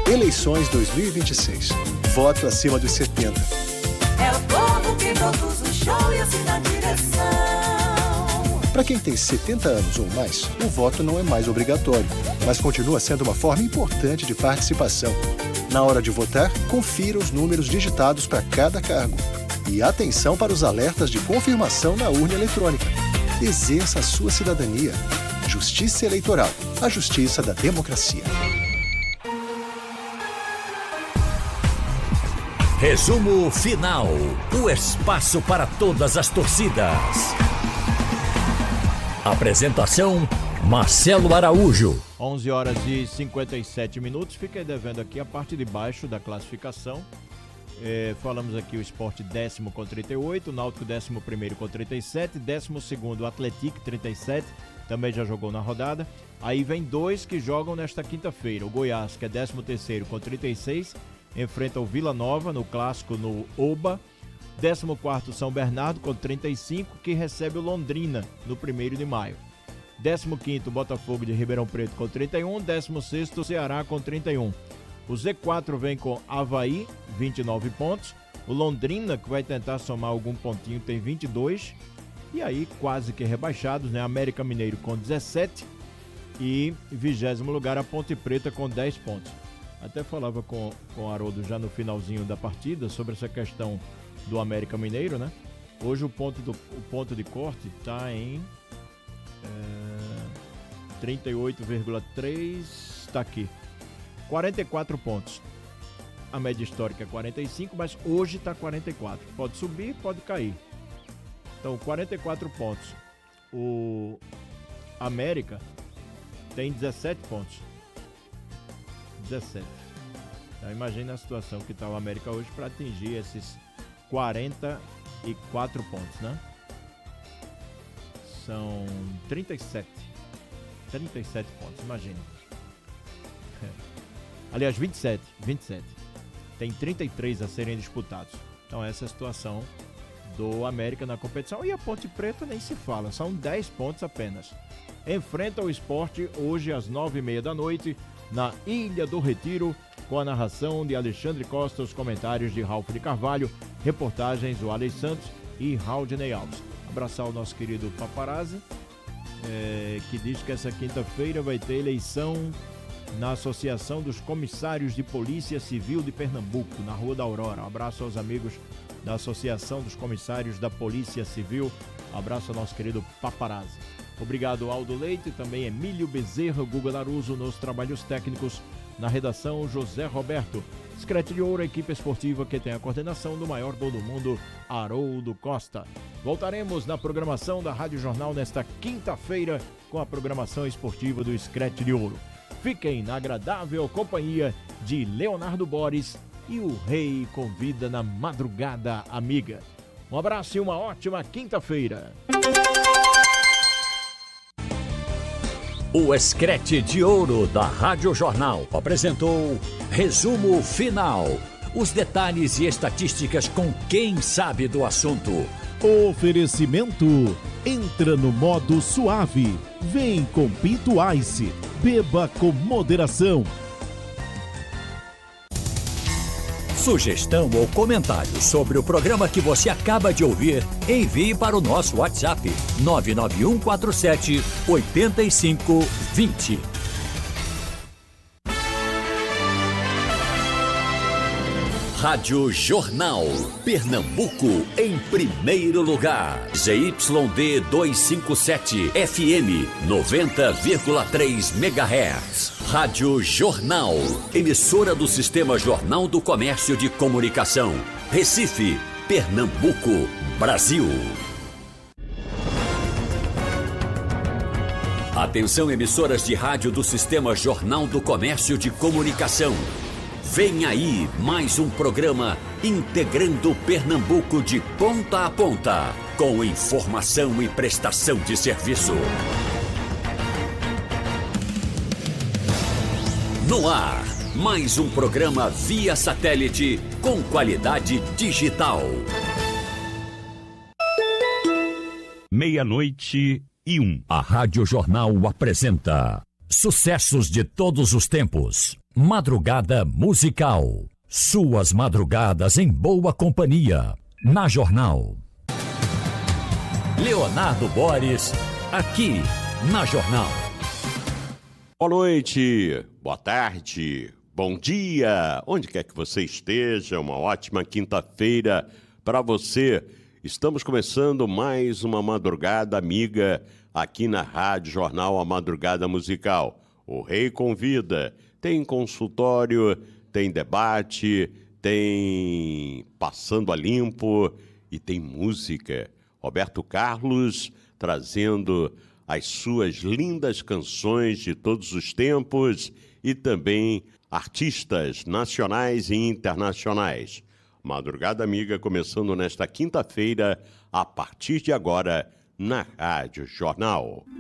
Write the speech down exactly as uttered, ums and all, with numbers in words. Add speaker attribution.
Speaker 1: Eleições dois mil e vinte e seis. Voto acima dos setenta.
Speaker 2: É o povo que produz o show e assim na direção.
Speaker 1: Para quem tem setenta anos ou mais, o voto não é mais obrigatório, mas continua sendo uma forma importante de participação. Na hora de votar, confira os números digitados para cada cargo. E atenção para os alertas de confirmação na urna eletrônica. Exerça a sua cidadania. Justiça Eleitoral. A justiça da democracia.
Speaker 3: Resumo final. O espaço para todas as torcidas. Apresentação: Marcelo Araújo.
Speaker 4: onze horas e cinquenta e sete minutos. Fiquei devendo aqui a parte de baixo da classificação. É, falamos aqui o Sport décimo com trinta e oito, o Náutico décimo primeiro com trinta e sete, décimo segundo o Atlético trinta e sete, também já jogou na rodada. Aí vem dois que jogam nesta quinta-feira. O Goiás, que é décimo terceiro com trinta e seis, enfrenta o Vila Nova no clássico no Oba. décimo quarto São Bernardo com trinta e cinco, que recebe o Londrina no primeiro de maio. décimo quinto Botafogo de Ribeirão Preto com trinta e um, décimo sexto Ceará com trinta e um. O Z quatro vem com Avaí, vinte e nove pontos. O Londrina, que vai tentar somar algum pontinho, tem vinte e dois. E aí, quase que rebaixados, né? América Mineiro com dezessete. E vigésimo lugar, a Ponte Preta com dez pontos. Até falava com, com o Haroldo já no finalzinho da partida sobre essa questão do América Mineiro, né? Hoje o ponto, do, o ponto de corte está em é, trinta e oito vírgula três, está aqui. quarenta e quatro pontos. A média histórica é quarenta e cinco, mas hoje está quarenta e quatro. Pode subir, pode cair. Então, quarenta e quatro pontos. O América tem dezessete pontos. dezessete. Então, imagina a situação que está o América hoje para atingir esses quarenta e quatro pontos, né? São trinta e sete. trinta e sete pontos, imagina. Aliás, vinte e sete, vinte e sete. Tem trinta e três a serem disputados. Então essa é a situação do América na competição. E a Ponte Preta nem se fala, são dez pontos apenas. Enfrenta o Sport hoje às nove e meia da noite na Ilha do Retiro, com a narração de Alexandre Costa, os comentários de Ralf de Carvalho, reportagens do Alex Santos e Raudinei Alves. Abraçar o nosso querido Paparazzi, é, que diz que essa quinta-feira vai ter eleição na Associação dos Comissários de Polícia Civil de Pernambuco, na Rua da Aurora. Um abraço aos amigos da Associação dos Comissários da Polícia Civil. Um abraço ao nosso querido Paparazzi. Obrigado, Aldo Leite, também Emílio Bezerra, Guga Laruso nos trabalhos técnicos. Na redação, José Roberto. Screte de Ouro, a equipe esportiva que tem a coordenação do maior gol do mundo, Haroldo Costa. Voltaremos na programação da Rádio Jornal nesta quinta-feira com a programação esportiva do Screte de Ouro. Fiquem na agradável companhia de Leonardo Boris e o Rei Convida na Madrugada Amiga. Um abraço e uma ótima quinta-feira.
Speaker 3: O Screte de Ouro da Rádio Jornal apresentou Resumo Final. Os detalhes e estatísticas com quem sabe do assunto.
Speaker 5: Oferecimento. Entra no modo suave. Vem com Pinto Ice. Beba com moderação.
Speaker 3: Sugestão ou comentário sobre o programa que você acaba de ouvir, envie para o nosso WhatsApp nove nove um quatro sete oito cinco dois zero. Rádio Jornal, Pernambuco em primeiro lugar. Z Y D duzentos e cinquenta e sete, F M noventa vírgula três megahertz. Rádio Jornal, emissora do Sistema Jornal do Comércio de Comunicação. Recife, Pernambuco, Brasil. Atenção, emissoras de rádio do Sistema Jornal do Comércio de Comunicação. Vem aí mais um programa integrando Pernambuco de ponta a ponta, com informação e prestação de serviço. No ar, mais um programa via satélite com qualidade digital. Meia-noite e um. A Rádio Jornal apresenta sucessos de todos os tempos. Madrugada Musical. Suas madrugadas em boa companhia. Na Jornal. Leonardo Boris, aqui na Jornal.
Speaker 6: Boa noite, boa tarde, bom dia, onde quer que você esteja, uma ótima quinta-feira para você. Estamos começando mais uma madrugada amiga aqui na Rádio Jornal, a Madrugada Musical. O Rei convida, tem consultório, tem debate, tem Passando a Limpo e tem música. Roberto Carlos trazendo as suas lindas canções de todos os tempos e também artistas nacionais e internacionais. Madrugada Amiga começando nesta quinta-feira, a partir de agora, na Rádio Jornal.